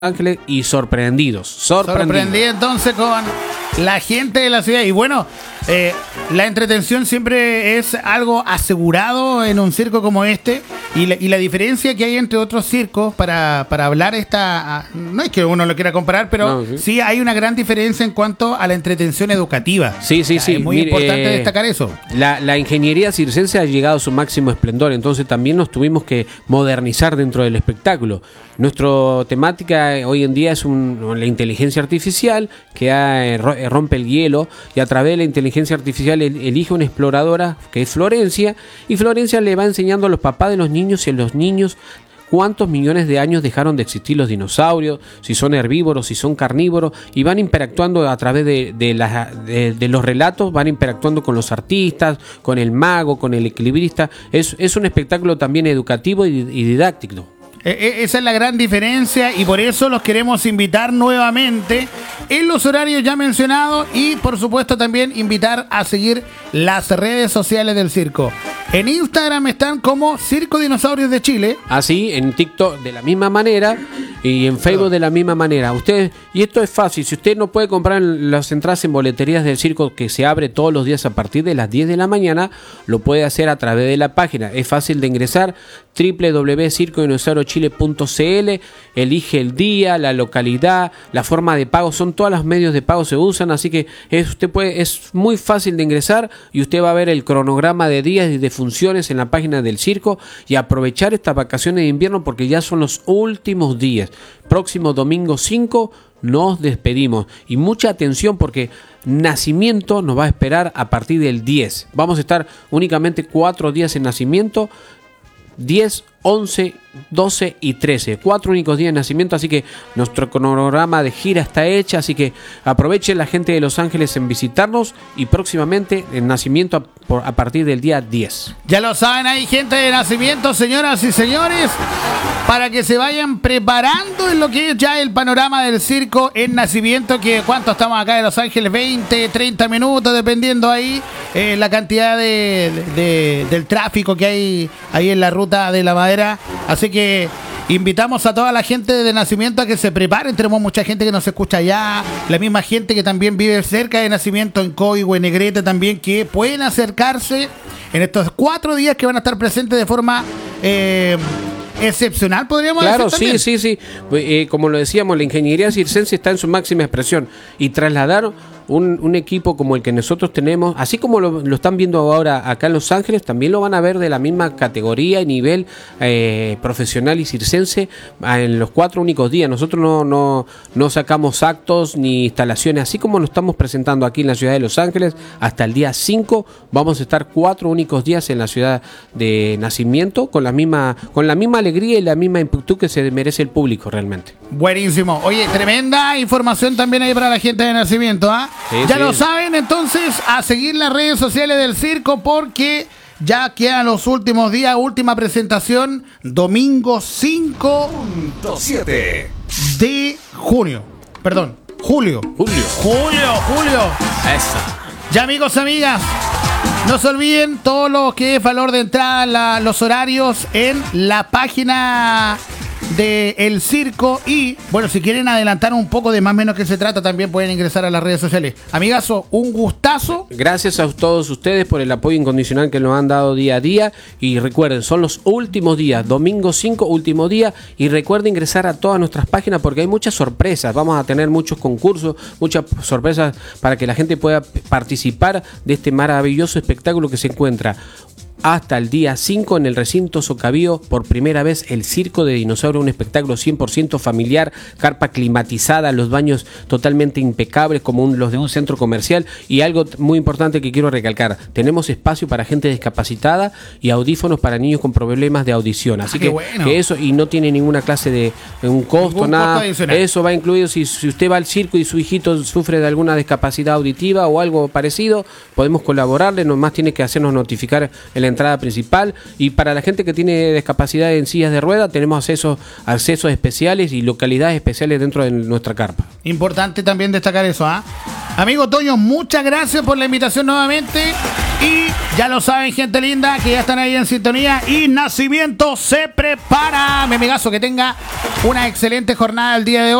Ángeles y sorprendido entonces con la gente de la ciudad. Y bueno, la entretención siempre es algo asegurado en un circo como este. Y la diferencia que hay entre otros circos para hablar no es que uno lo quiera comparar, pero no, sí hay una gran diferencia en cuanto a la entretención educativa. Sí. Es muy importante destacar eso. La ingeniería circense ha llegado a su máximo esplendor, entonces también nos tuvimos que modernizar dentro del espectáculo. Nuestra temática hoy en día es la inteligencia artificial que rompe el hielo, y a través de la inteligencia artificial elige una exploradora que es Florencia, y Florencia le va enseñando a los papás de los niños y a los niños cuántos millones de años dejaron de existir los dinosaurios, si son herbívoros, si son carnívoros, y van interactuando a través de los relatos, van interactuando con los artistas, con el mago, con el equilibrista. Es un espectáculo también educativo y didáctico. Esa es la gran diferencia, y por eso los queremos invitar nuevamente en los horarios ya mencionados, y por supuesto también invitar a seguir las redes sociales del circo. En Instagram están como Circo Dinosaurios de Chile. Así, en TikTok de la misma manera y en Facebook de la misma manera. Y esto es fácil, si usted no puede comprar las entradas en boleterías del circo, que se abre todos los días a partir de las 10 de la mañana, lo puede hacer a través de la página. Es fácil de ingresar, www.circodinosauriochile.cl, elige el día, la localidad, la forma de pago, son todos los medios de pago se usan, así que es muy fácil de ingresar, y usted va a ver el cronograma de días y de funciones en la página del circo, y aprovechar estas vacaciones de invierno porque ya son los últimos días. Próximo domingo 5 nos despedimos, y mucha atención porque Nacimiento nos va a esperar a partir del 10. Vamos a estar únicamente 4 días en Nacimiento, 10, 11, 12 y 13, 4 únicos días de Nacimiento, así que nuestro cronograma de gira está hecha, así que aprovechen la gente de Los Ángeles en visitarnos, y próximamente en Nacimiento a partir del día 10. Ya lo saben, hay gente de Nacimiento, señoras y señores, para que se vayan preparando en lo que es ya el panorama del circo en Nacimiento, que ¿cuánto estamos acá de Los Ángeles? 20, 30 minutos, dependiendo ahí la cantidad del tráfico que hay ahí en la ruta de la madera. Así que invitamos a toda la gente de Nacimiento a que se preparen. Tenemos mucha gente que nos escucha allá, la misma gente que también vive cerca de Nacimiento, en Coihue, en Negrete también, que pueden acercarse en estos 4 días que van a estar presentes de forma excepcional, podríamos decir. Claro, sí. Como lo decíamos, la ingeniería circense está en su máxima expresión, y trasladar un equipo como el que nosotros tenemos, así como lo están viendo ahora acá en Los Ángeles, también lo van a ver de la misma categoría y nivel profesional y circense en los 4 únicos días. Nosotros no sacamos actos ni instalaciones, así como nos estamos presentando aquí en la ciudad de Los Ángeles. Hasta el día 5 vamos a estar 4 únicos días en la ciudad de Nacimiento, con la misma alegría y la misma impuntud que se merece el público realmente. Buenísimo. Oye, tremenda información también ahí para la gente de Nacimiento, ¿ah? Sí, ya lo saben, entonces, a seguir las redes sociales del circo, porque ya quedan los últimos días. Última presentación, domingo 5.7 de junio. Perdón, julio. Esa. Ya, amigos, amigas, no se olviden todo lo que es valor de entrada, los horarios en la página de El Circo. Y bueno, si quieren adelantar un poco de más o menos qué se trata, también pueden ingresar a las redes sociales. Amigazo, un gustazo. Gracias a todos ustedes por el apoyo incondicional que nos han dado día a día, y recuerden, son los últimos días, domingo 5, último día, y recuerden ingresar a todas nuestras páginas porque hay muchas sorpresas. Vamos a tener muchos concursos, muchas sorpresas para que la gente pueda participar de este maravilloso espectáculo que se encuentra hasta el día 5 en el recinto Socabío. Por primera vez el Circo de Dinosaurios, un espectáculo 100% familiar, carpa climatizada, los baños totalmente impecables como los de un centro comercial. Y algo muy importante que quiero recalcar, tenemos espacio para gente discapacitada y audífonos para niños con problemas de audición, así que eso, y no tiene ninguna clase de un costo, nada, eso va incluido. Si usted va al circo y su hijito sufre de alguna discapacidad auditiva o algo parecido, podemos colaborarle, nomás tiene que hacernos notificar en la entrada principal. Y para la gente que tiene discapacidad en sillas de rueda, tenemos accesos especiales y localidades especiales dentro de nuestra carpa. Importante también destacar eso, ¿ah? Amigo Toño, muchas gracias por la invitación nuevamente. Y ya lo saben, gente linda, que ya están ahí en sintonía. Y Nacimiento se prepara. Mi amigazo, que tenga una excelente jornada el día de hoy.